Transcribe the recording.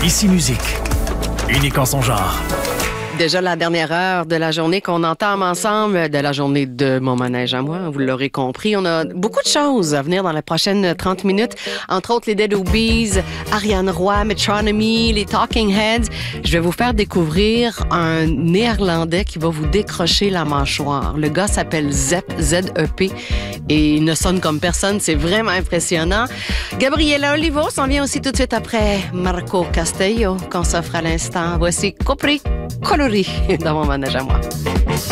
Ici Musique, unique en son genre. Déjà la dernière heure de la journée qu'on entame ensemble, de la journée de Mon Manège à moi, vous l'aurez compris. On a beaucoup de choses à venir dans les prochaines 30 minutes, entre autres les Dead Obies, Ariane Roy, Metronomy, les Talking Heads. Je vais vous faire découvrir un Néerlandais qui va vous décrocher la mâchoire. Le gars s'appelle Zep, Z-E-P, et il ne sonne comme personne, c'est vraiment impressionnant. Gabriela Olivo s'en vient aussi tout de suite après Marco Castello, qu'on s'offre à l'instant. Voici Copri Colori dans Mon Manège à moi.